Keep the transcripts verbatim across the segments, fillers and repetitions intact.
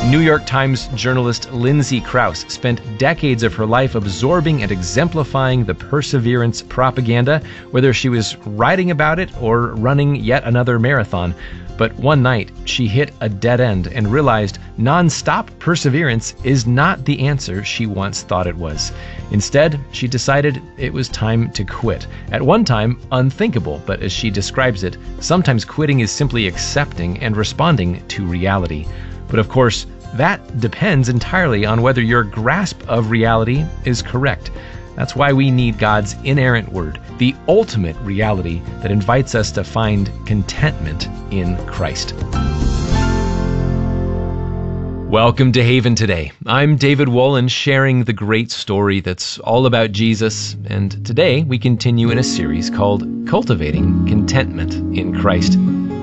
New York Times journalist Lindsay Krause spent decades of her life absorbing and exemplifying the perseverance propaganda, whether she was writing about it or running yet another marathon. But one night, she hit a dead end and realized non-stop perseverance is not the answer she once thought it was. Instead, she decided it was time to quit. At one time, unthinkable, but as she describes it, sometimes quitting is simply accepting and responding to reality. But of course, that depends entirely on whether your grasp of reality is correct. That's why we need God's inerrant word, the ultimate reality that invites us to find contentment in Christ. Welcome to Haven Today. I'm David Wolin, sharing the great story that's all about Jesus, and today we continue in a series called Cultivating Contentment in Christ.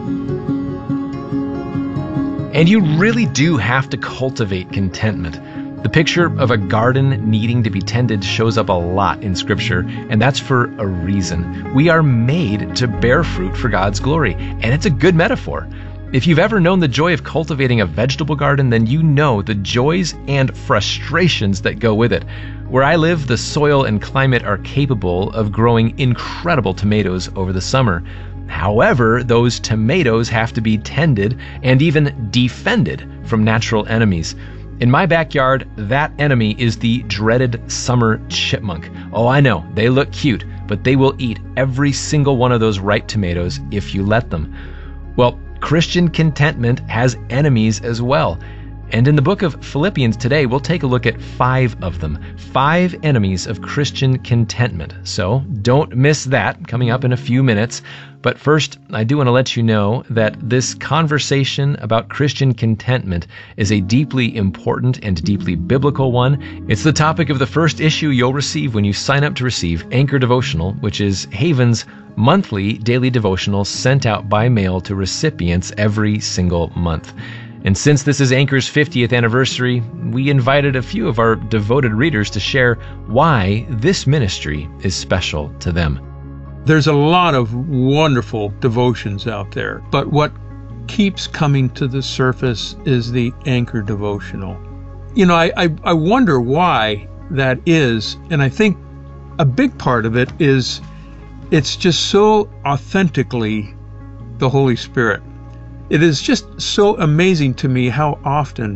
And you really do have to cultivate contentment. The picture of a garden needing to be tended shows up a lot in Scripture, and that's for a reason. We are made to bear fruit for God's glory, and it's a good metaphor. If you've ever known the joy of cultivating a vegetable garden, then you know the joys and frustrations that go with it. Where I live, the soil and climate are capable of growing incredible tomatoes over the summer. However, those tomatoes have to be tended and even defended from natural enemies. In my backyard, that enemy is the dreaded summer chipmunk. Oh, I know, they look cute, but they will eat every single one of those ripe tomatoes if you let them. Well, Christian contentment has enemies as well. And in the book of Philippians today, we'll take a look at five of them. Five enemies of Christian contentment. So don't miss that coming up in a few minutes. But first, I do want to let you know that this conversation about Christian contentment is a deeply important and deeply biblical one. It's the topic of the first issue you'll receive when you sign up to receive Anchor Devotional, which is Haven's monthly daily devotional sent out by mail to recipients every single month. And since this is Anchor's fiftieth anniversary, we invited a few of our devoted readers to share why this ministry is special to them. There's a lot of wonderful devotions out there, but what keeps coming to the surface is the Anchor Devotional. You know, I, I, I wonder why that is, and I think a big part of it is it's just so authentically the Holy Spirit. It is just so amazing to me how often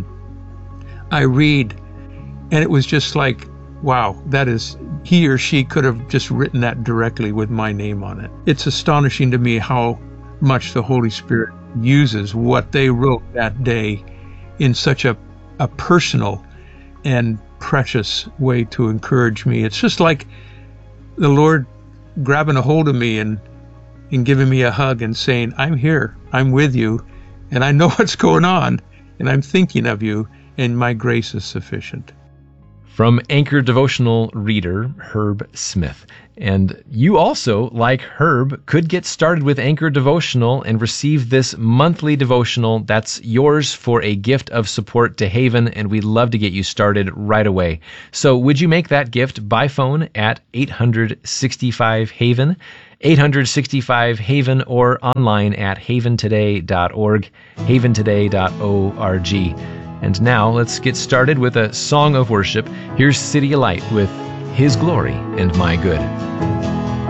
I read, and it was just like, wow, that is, he or she could have just written that directly with my name on it. It's astonishing to me how much the Holy Spirit uses what they wrote that day in such a, a personal and precious way to encourage me. It's just like the Lord grabbing a hold of me and and giving me a hug and saying, I'm here, I'm with you, and I know what's going on, and I'm thinking of you, and my grace is sufficient. From Anchor Devotional reader Herb Smith. And you also, like Herb, could get started with Anchor Devotional and receive this monthly devotional that's yours for a gift of support to Haven, and we'd love to get you started right away. So would you make that gift by phone at eight hundred sixty-five Haven, eight hundred sixty-five Haven, or online at haven today dot org, haven today dot org. And now let's get started with a song of worship. Here's CityAlight with His Glory and My Good.